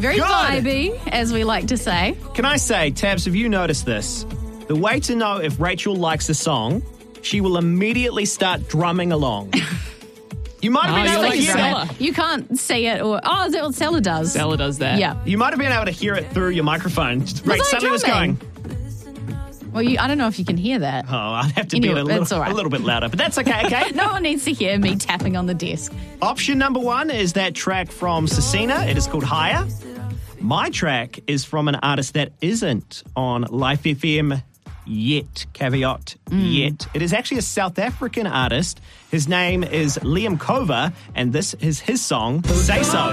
Very Good. vibey, as we like to say. Can I say, Tabs, have you noticed this? The way to know if Rachel likes a song, she will immediately start drumming along. You might have been you're able to like hear Stella. that. You can't see it or... Oh, is that what Stella does? Stella does that. Yeah. You might have been able to hear it through your microphone. Right, I something was drumming? going. Well, I don't know if you can hear that. Oh, I'd have to Anyway, be a that's all right. little bit louder, but that's okay, okay? No one needs to hear me tapping on the desk. Option number 1 is that track from Cecina. It is called Higher. My track is from an artist that isn't on Life FM yet. Caveat, yet. It is actually a South African artist. His name is Liam Kova, and this is his song, Say So.